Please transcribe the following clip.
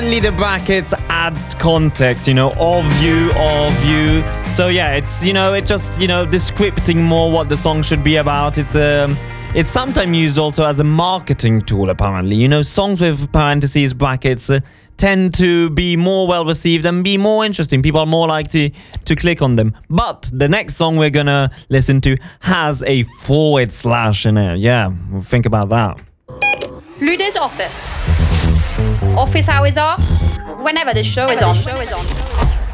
Only the brackets add context, of you. So yeah, it's, it's just, descripting more what the song should be about. It's sometimes used also as a marketing tool, apparently. Songs with parentheses, brackets, tend to be more well received and be more interesting. People are more likely to click on them. But the next song we're gonna listen to has a / in it. Yeah, think about that. Lude's office. Office hours are whenever the show is on.